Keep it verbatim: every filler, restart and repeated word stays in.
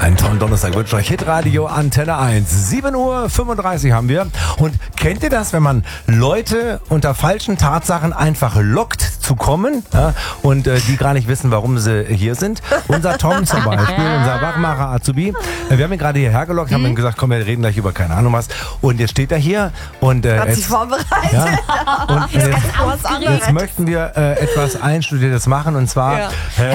Einen tollen Donnerstag wünscht euch Hitradio Antenne eins. sieben Uhr fünfunddreißig haben wir. Und kennt ihr das, wenn man Leute unter falschen Tatsachen einfach lockt zu kommen, ja, und äh, die gar nicht wissen, warum sie hier sind? Unser Tom zum Beispiel, unser Wachmacher Azubi, äh, wir haben ihn gerade hierher gelockt, haben ihm gesagt, komm, wir reden gleich über keine Ahnung was. Und jetzt steht er hier und äh, Hat jetzt, sich vorbereitet. ja, und jetzt, jetzt möchten wir äh, etwas Einstudiertes machen, und zwar Ja. äh,